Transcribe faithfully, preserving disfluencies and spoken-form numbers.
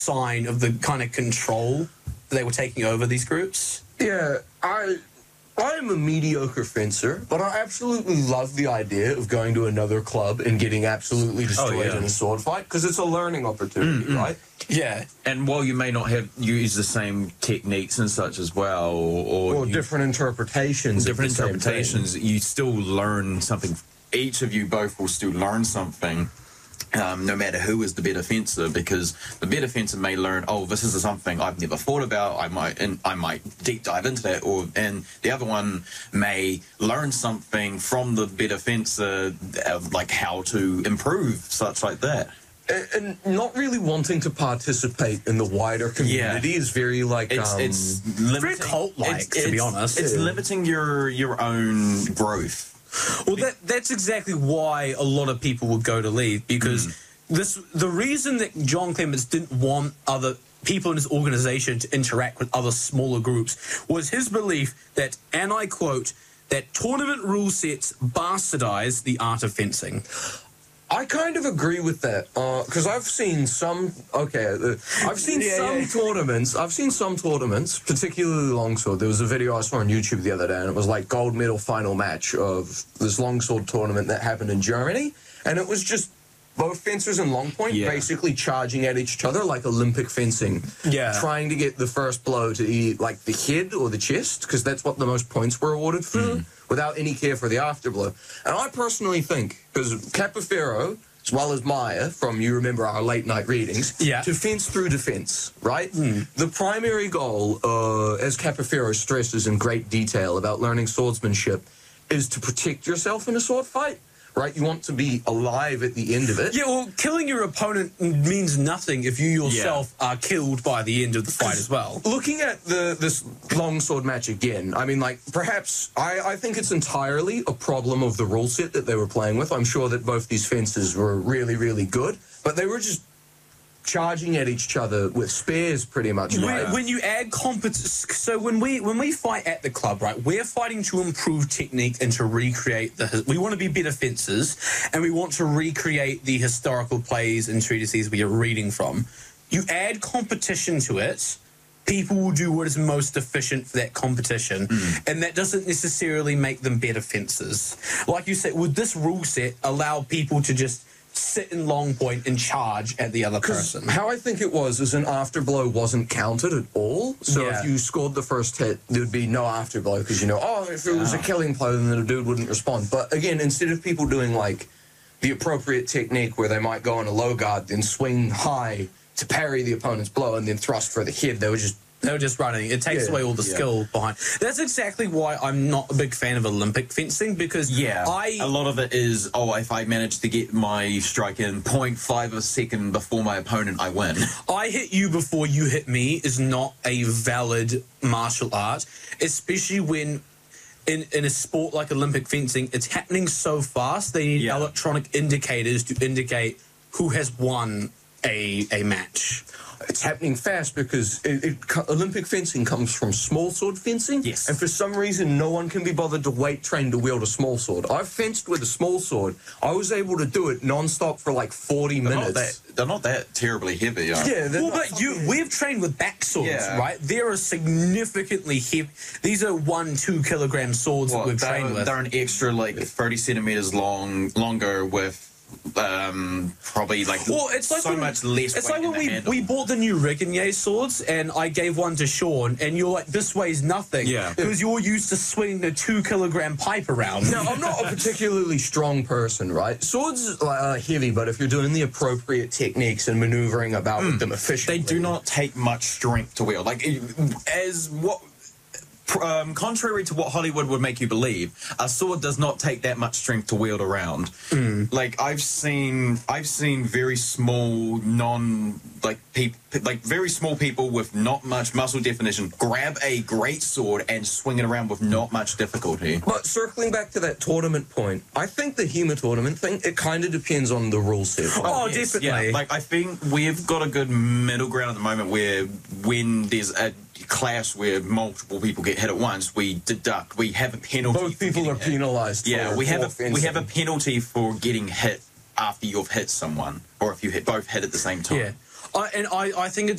sign of the kind of control they were taking over these groups? Yeah, I I am a mediocre fencer, but I absolutely love the idea of going to another club and getting absolutely destroyed Oh, yeah. in a sword fight, because it's a learning opportunity, Mm-mm. right? Yeah. And while you may not have used the same techniques and such as well, or, or, Or you, different interpretations. of different the same thing. interpretations, you still learn something. Each of you both will still learn something. Um, no matter who is the better fencer, because the better fencer may learn, oh, this is something I've never thought about. I might, and I might deep dive into that, or and the other one may learn something from the better fencer, uh, like how to improve such like that. And, and not really wanting to participate in the wider community Yeah. is very like It's um, it's limiting, very cult-like, it's, to be it's- honest. It's Yeah. limiting your your own growth. Well, that that's exactly why a lot of people would go to leave, because Mm. this the reason that John Clements didn't want other people in his organization to interact with other smaller groups was his belief that, and I quote, that tournament rule sets bastardize the art of fencing. I kind of agree with that, because I've seen some. Okay, uh, I've seen Yeah, some yeah. tournaments. I've seen some tournaments, particularly longsword. There was a video I saw on YouTube the other day, and it was like gold medal final match of this longsword tournament that happened in Germany, and it was just both fencers and long point Yeah. basically charging at each other like Olympic fencing, Yeah. trying to get the first blow to either like the head or the chest, because that's what the most points were awarded for, without any care for the afterblow. And I personally think, because Capoferro, as well as Maya, from you remember our late night readings, Yeah. to fence through defense, right? The primary goal, uh, as Capoferro stresses in great detail about learning swordsmanship, is to protect yourself in a sword fight, right? You want to be alive at the end of it. Yeah, well, killing your opponent means nothing if you yourself are killed by the end of the fight as well. Looking at the this longsword match again, I mean, like, perhaps I, I think it's entirely a problem of the rule set that they were playing with. I'm sure that both these fencers were really, really good, but they were just charging at each other with spears, pretty much. When, Right? when you add competence, so when we when we fight at the club, right, we're fighting to improve technique and to recreate the. We want to be better fencers, and we want to recreate the historical plays and treatises we are reading from. You add competition to it, people will do what is most efficient for that competition, and that doesn't necessarily make them better fencers. Like you said, would this rule set allow people to just sit in long point and charge at the other person? How I think it was is an afterblow wasn't counted at all. So Yeah. if you scored the first hit, there would be no afterblow because, you know, oh, if it was a killing blow, then the dude wouldn't respond. But again, instead of people doing like the appropriate technique where they might go on a low guard, then swing high to parry the opponent's blow and then thrust for the head, they were just They were just running. It takes Yeah. away all the Yeah. skill behind. That's exactly why I'm not a big fan of Olympic fencing, because Yeah, I a lot of it is, oh, if I manage to get my strike in zero point five of a second before my opponent, I win. I hit you before you hit me is not a valid martial art, especially when in, in a sport like Olympic fencing, it's happening so fast. They need Yeah. electronic indicators to indicate who has won a a match. it's happening fast because it, it, Olympic fencing comes from small sword fencing. Yes. And for some reason, no one can be bothered to weight train to wield a small sword. I've fenced with a small sword. I was able to do it non-stop for like forty They're not minutes. that, they're not that terribly heavy. Are they? Yeah, they're Well, not but you, fucking- we've trained with back swords, Yeah. right? There are significantly heavy. These are one, two kilogram swords What, that we've they're, trained with. they're an extra like thirty centimeters long, longer with um probably like Well, it's like so when, much less. It's weight like in when the we, handle. we bought the new Reginier swords, and I gave one to Sean, and you're like, this weighs nothing. Yeah. Because you're used to swinging a two kilogram pipe around. Now, I'm not a particularly strong person, right? Swords are heavy, but if you're doing the appropriate techniques and maneuvering about with them They efficiently... do not take much strength to wield. Like, as what, um, contrary to what Hollywood would make you believe, a sword does not take that much strength to wield around. Like, I've seen, I've seen very small, non, like, peop, like very small people with not much muscle definition grab a great sword and swing it around with not much difficulty. But circling back to that tournament point, I think the HEMA tournament thing, it kind of depends on the rule set. Oh, Yes, definitely. Yeah, like I think we've got a good middle ground at the moment where when there's a clash where multiple people get hit at once, we deduct, we have a penalty. Both for people getting are hit. penalized. Yeah, for, we have for a we have a fencing. penalty for getting hit after you've hit someone, or if you hit both hit at the same time. Yeah. I, and I, I think it's